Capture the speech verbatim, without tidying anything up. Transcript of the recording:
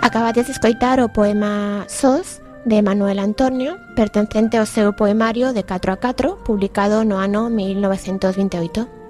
Acabades de escoitar o poema Sós de Manuel Antonio, pertencente ao seu poemario de catro a catro, publicado no ano mil novecentos vinte e oito.